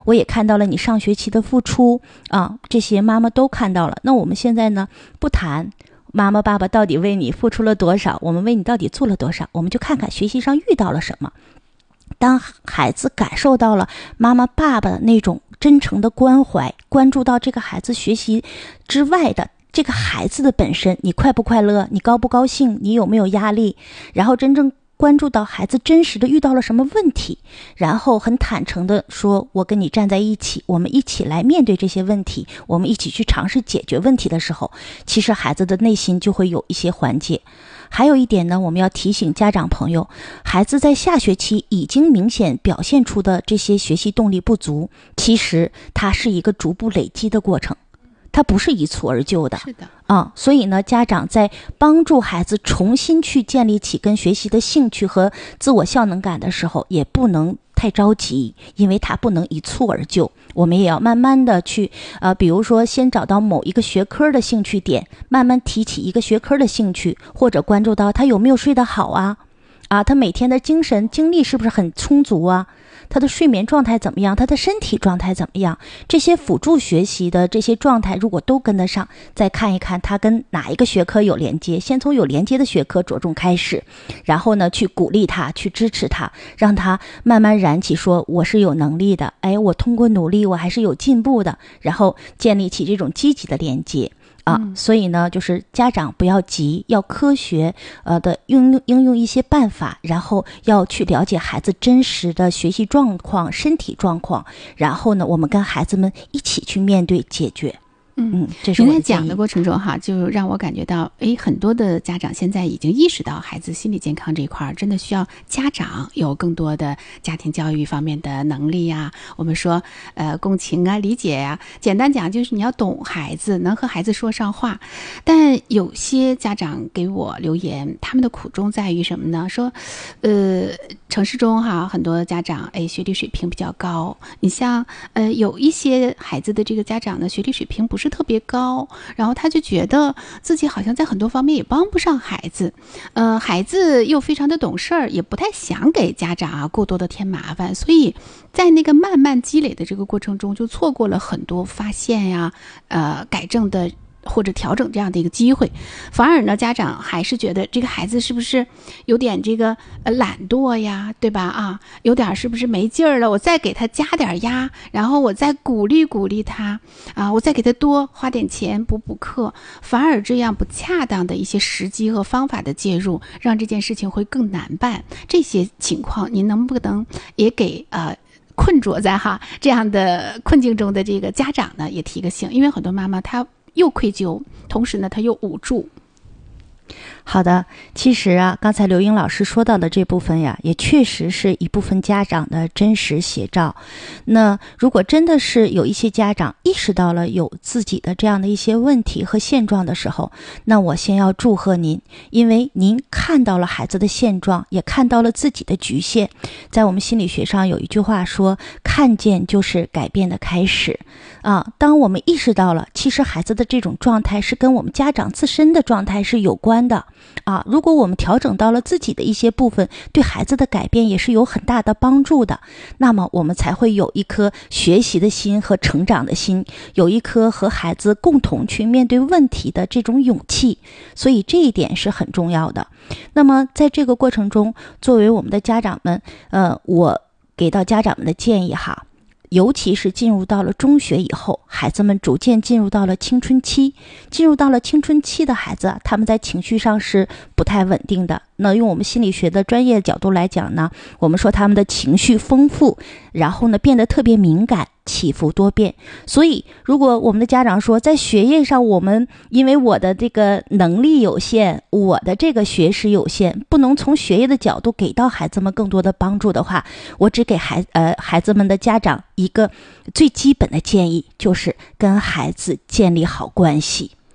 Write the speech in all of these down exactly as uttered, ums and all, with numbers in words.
我也看到了你上学期的付出啊，这些妈妈都看到了。那我们现在呢，不谈妈妈爸爸到底为你付出了多少，我们为你到底做了多少，我们就看看学习上遇到了什么。当孩子感受到了妈妈爸爸的那种真诚的关怀，关注到这个孩子学习之外的这个孩子的本身，你快不快乐，你高不高兴，你有没有压力，然后真正关注到孩子真实的遇到了什么问题，然后很坦诚的说，我跟你站在一起，我们一起来面对这些问题，我们一起去尝试解决问题的时候，其实孩子的内心就会有一些缓解。还有一点呢，我们要提醒家长朋友，孩子在下学期已经明显表现出的这些学习动力不足，其实它是一个逐步累积的过程，它不是一蹴而就的。 是的， 啊、嗯，所以呢，家长在帮助孩子重新去建立起跟学习的兴趣和自我效能感的时候，也不能太着急，因为它不能一蹴而就。我们也要慢慢的去，呃，比如说先找到某一个学科的兴趣点，慢慢提起一个学科的兴趣，或者关注到他有没有睡得好啊，啊，他每天的精神精力是不是很充足啊？他的睡眠状态怎么样，他的身体状态怎么样，这些辅助学习的这些状态如果都跟得上，再看一看他跟哪一个学科有连接，先从有连接的学科着重开始，然后呢去鼓励他，去支持他，让他慢慢燃起说我是有能力的，哎，我通过努力我还是有进步的，然后建立起这种积极的连接啊， 嗯、 所以呢，就是家长不要急，要科学呃的应用应用一些办法，然后要去了解孩子真实的学习状况、身体状况，然后呢，我们跟孩子们一起去面对解决。嗯，这是我的建议。 您在讲的过程中哈，就让我感觉到，哎，很多的家长现在已经意识到孩子心理健康这一块真的需要家长有更多的家庭教育方面的能力呀。我们说，呃，共情啊，理解呀、啊，简单讲就是你要懂孩子，能和孩子说上话。但有些家长给我留言，他们的苦衷在于什么呢？说，呃，城市中哈，很多家长哎学历水平比较高，你像呃有一些孩子的这个家长呢，学历水平不是特别高，然后他就觉得自己好像在很多方面也帮不上孩子，呃，孩子又非常的懂事儿，也不太想给家长啊过多的添麻烦，所以在那个慢慢积累的这个过程中，就错过了很多发现呀、呃改正的或者调整这样的一个机会，反而呢，家长还是觉得这个孩子是不是有点这个呃懒惰呀，对吧？啊，有点是不是没劲儿了？我再给他加点压，然后我再鼓励鼓励他啊，我再给他多花点钱补补课，反而这样不恰当的一些时机和方法的介入，让这件事情会更难办。这些情况，您能不能也给呃？困着在哈这样的困境中的这个家长呢，也提个醒，因为很多妈妈她又愧疚，同时呢她又无助。 好的，其实啊，刚才刘英老师说到的这部分呀，也确实是一部分家长的真实写照。那如果真的是有一些家长意识到了有自己的这样的一些问题和现状的时候，那我先要祝贺您，因为您看到了孩子的现状，也看到了自己的局限。在我们心理学上有一句话说，看见就是改变的开始啊。当我们意识到了，其实孩子的这种状态是跟我们家长自身的状态是有关的啊，如果我们调整到了自己的一些部分，对孩子的改变也是有很大的帮助的，那么我们才会有一颗学习的心和成长的心，有一颗和孩子共同去面对问题的这种勇气，所以这一点是很重要的。那么在这个过程中，作为我们的家长们，呃，我给到家长们的建议哈，尤其是进入到了中学以后，孩子们逐渐进入到了青春期，进入到了青春期的孩子，他们在情绪上是不太稳定的。那用我们心理学的专业角度来讲呢，我们说他们的情绪丰富，然后呢变得特别敏感，起伏多变。所以如果我们的家长说，在学业上我们因为我的这个能力有限，我的这个学识有限，不能从学业的角度给到孩子们更多的帮助的话，我只给孩呃孩子们的家长一个最基本的建议，就是跟孩子建立好关系。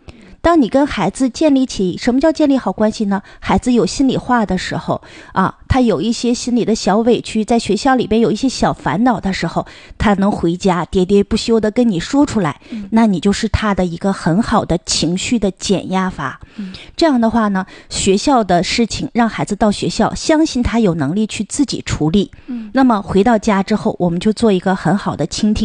当你跟孩子建立起，什么叫建立好关系呢？孩子有心里话的时候啊，他有一些心里的小委屈，在学校里边有一些小烦恼的时候，他能回家喋喋不休的跟你说出来，那你就是他的一个很好的情绪的减压法。这样的话呢，学校的事情让孩子到学校，相信他有能力去自己处理。那么回到家之后，我们就做一个很好的倾听。